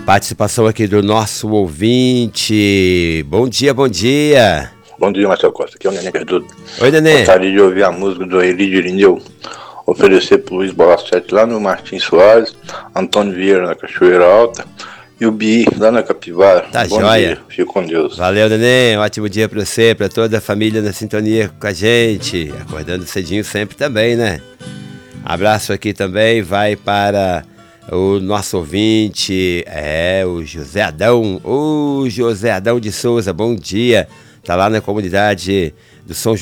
Participação aqui do nosso ouvinte. Bom dia, bom dia. Bom dia, Marcelo Costa. Aqui é o Nenê Cardoso. Oi, Nenê. Gostaria de ouvir a música do Elidio Irineu, oferecer pro Luiz Bolacete lá no Martins Soares, Antônio Vieira na Cachoeira Alta e o Bi lá na Capivara. Tá Bom joia. dia, fique com Deus. Valeu, Nenê. Um ótimo dia pra você, pra toda a família na sintonia com a gente. Acordando cedinho sempre também, né? Abraço aqui também vai para o nosso ouvinte, o José Adão. O José Adão de Souza, bom dia. Tá lá na comunidade do São